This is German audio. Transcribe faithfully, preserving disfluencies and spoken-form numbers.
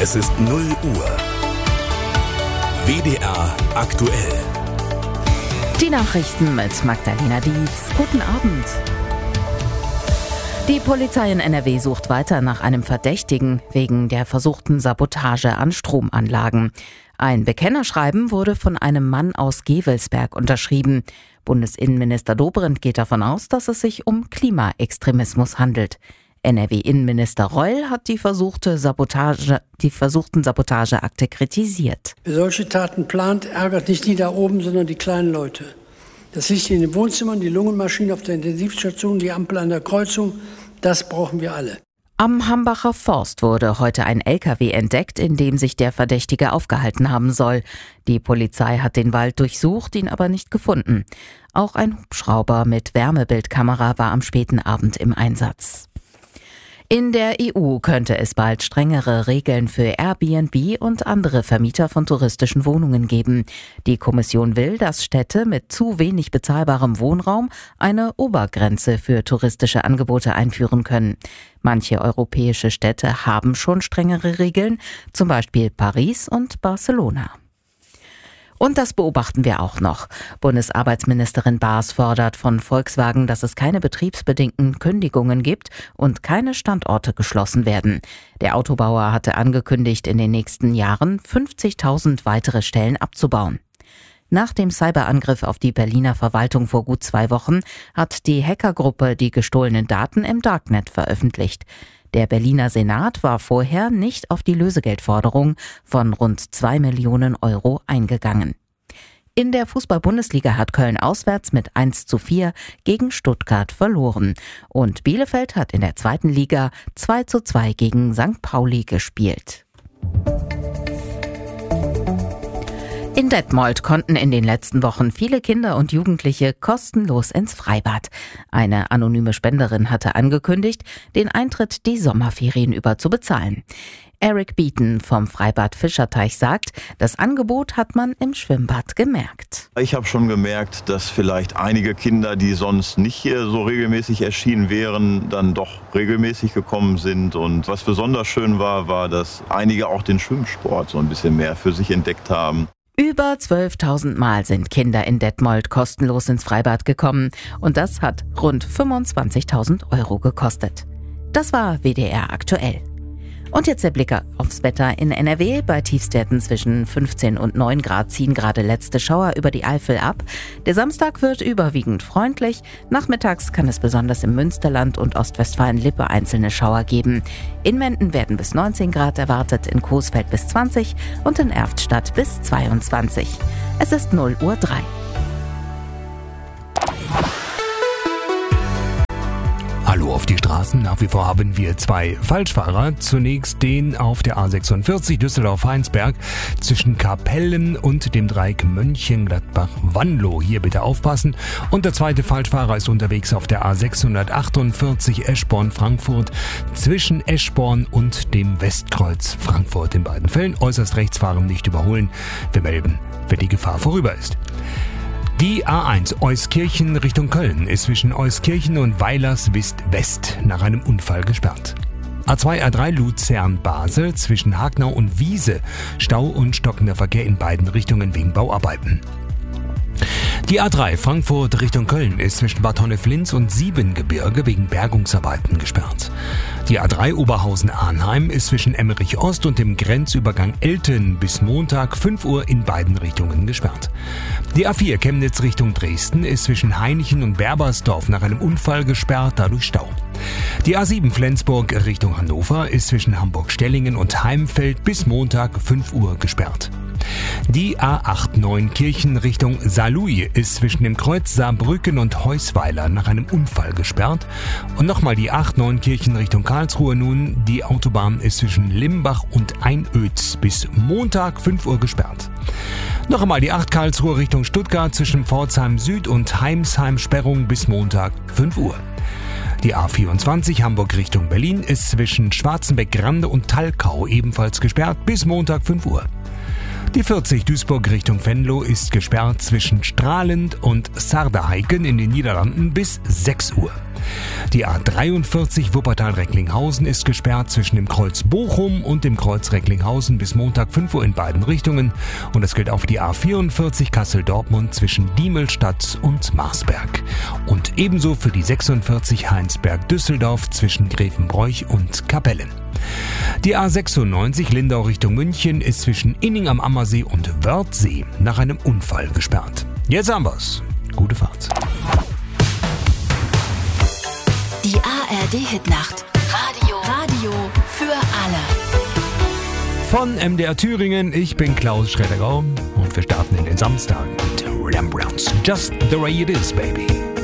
Es ist null Uhr. W D R aktuell. Die Nachrichten mit Magdalena Dietz. Guten Abend. Die Polizei in N R W sucht weiter nach einem Verdächtigen wegen der versuchten Sabotage an Stromanlagen. Ein Bekennerschreiben wurde von einem Mann aus Gevelsberg unterschrieben. Bundesinnenminister Dobrindt geht davon aus, dass es sich um Klimaextremismus handelt. N R W-Innenminister Reul hat die versuchte Sabotage, die versuchten Sabotageakte kritisiert. Wer solche Taten plant, ärgert nicht die da oben, sondern die kleinen Leute. Das Licht in den Wohnzimmern, die Lungenmaschine auf der Intensivstation, die Ampel an der Kreuzung, das brauchen wir alle. Am Hambacher Forst wurde heute ein L K W entdeckt, in dem sich der Verdächtige aufgehalten haben soll. Die Polizei hat den Wald durchsucht, ihn aber nicht gefunden. Auch ein Hubschrauber mit Wärmebildkamera war am späten Abend im Einsatz. In der E U könnte es bald strengere Regeln für Airbnb und andere Vermieter von touristischen Wohnungen geben. Die Kommission will, dass Städte mit zu wenig bezahlbarem Wohnraum eine Obergrenze für touristische Angebote einführen können. Manche europäische Städte haben schon strengere Regeln, zum Beispiel Paris und Barcelona. Und das beobachten wir auch noch. Bundesarbeitsministerin Baas fordert von Volkswagen, dass es keine betriebsbedingten Kündigungen gibt und keine Standorte geschlossen werden. Der Autobauer hatte angekündigt, in den nächsten Jahren fünfzigtausend weitere Stellen abzubauen. Nach dem Cyberangriff auf die Berliner Verwaltung vor gut zwei Wochen hat die Hackergruppe die gestohlenen Daten im Darknet veröffentlicht. Der Berliner Senat war vorher nicht auf die Lösegeldforderung von rund zwei Millionen Euro eingegangen. In der Fußball-Bundesliga hat Köln auswärts mit eins zu vier gegen Stuttgart verloren. Und Bielefeld hat in der zweiten Liga zwei zu zwei gegen Sankt Pauli gespielt. In Detmold konnten in den letzten Wochen viele Kinder und Jugendliche kostenlos ins Freibad. Eine anonyme Spenderin hatte angekündigt, den Eintritt die Sommerferien über zu bezahlen. Eric Beaton vom Freibad Fischerteich sagt, das Angebot hat man im Schwimmbad gemerkt. Ich habe schon gemerkt, dass vielleicht einige Kinder, die sonst nicht hier so regelmäßig erschienen wären, dann doch regelmäßig gekommen sind. Und was besonders schön war, war, dass einige auch den Schwimmsport so ein bisschen mehr für sich entdeckt haben. Über zwölftausend Mal sind Kinder in Detmold kostenlos ins Freibad gekommen und das hat rund fünfundzwanzigtausend Euro gekostet. Das war W D R aktuell. Und jetzt der Blick aufs Wetter in N R W. Bei Tiefstwerten zwischen fünfzehn und neun Grad ziehen gerade letzte Schauer über die Eifel ab. Der Samstag wird überwiegend freundlich. Nachmittags kann es besonders im Münsterland und Ostwestfalen-Lippe einzelne Schauer geben. In Menden werden bis neunzehn Grad erwartet, in Coesfeld bis zwanzig und in Erftstadt bis zweiundzwanzig. Es ist null Uhr drei. Hallo auf die Straßen. Nach wie vor haben wir zwei Falschfahrer. Zunächst den auf der A sechsundvierzig Düsseldorf-Heinsberg zwischen Kapellen und dem Dreieck Mönchengladbach-Wanlo. Hier bitte aufpassen. Und der zweite Falschfahrer ist unterwegs auf der A sechshundertachtundvierzig Eschborn-Frankfurt zwischen Eschborn und dem Westkreuz Frankfurt. In beiden Fällen äußerst rechts fahren, nicht überholen. Wir melden, wenn die Gefahr vorüber ist. Die A eins Euskirchen Richtung Köln ist zwischen Euskirchen und Weilerswist West nach einem Unfall gesperrt. A zwei A drei Luzern-Basel zwischen Hagnau und Wiese. Stau und stockender Verkehr in beiden Richtungen wegen Bauarbeiten. Die A drei Frankfurt Richtung Köln ist zwischen Bad Honnef-Linz und Siebengebirge wegen Bergungsarbeiten gesperrt. Die A drei Oberhausen-Arnheim ist zwischen Emmerich Ost und dem Grenzübergang Elten bis Montag fünf Uhr in beiden Richtungen gesperrt. Die A vier Chemnitz Richtung Dresden ist zwischen Hainichen und Berbersdorf nach einem Unfall gesperrt, dadurch Stau. Die A sieben Flensburg Richtung Hannover ist zwischen Hamburg-Stellingen und Heimfeld bis Montag fünf Uhr gesperrt. Die A acht Neunkirchen Richtung Saarlouis ist zwischen dem Kreuz Saarbrücken und Heusweiler nach einem Unfall gesperrt. Und nochmal die A acht Neunkirchen Richtung Karlsruhe nun. Die Autobahn ist zwischen Limbach und Einöds bis Montag fünf Uhr gesperrt. Noch einmal die acht Karlsruhe Richtung Stuttgart zwischen Pforzheim Süd und Heimsheim Sperrung bis Montag fünf Uhr. Die A vierundzwanzig Hamburg Richtung Berlin ist zwischen Schwarzenbeck-Grande und Talkau ebenfalls gesperrt bis Montag fünf Uhr. Die vierzig Duisburg Richtung Venlo ist gesperrt zwischen Strahlend und Saarbrücken in den Niederlanden bis sechs Uhr. Die A dreiundvierzig Wuppertal-Recklinghausen ist gesperrt zwischen dem Kreuz Bochum und dem Kreuz Recklinghausen bis Montag fünf Uhr in beiden Richtungen. Und das gilt auch für die A vierundvierzig Kassel-Dortmund zwischen Diemelstadt und Marsberg. Und ebenso für die sechsundvierzig Heinsberg-Düsseldorf zwischen Grevenbroich und Kapellen. Die A sechsundneunzig Lindau Richtung München ist zwischen Inning am Ammersee und Wörthsee nach einem Unfall gesperrt. Jetzt haben wir's. Gute Fahrt. Die A R D-Hitnacht. Radio. Radio für alle. Von M D R Thüringen, ich bin Klaus Schredegau und wir starten in den Samstag mit Rembrandts Just the Way It Is, Baby.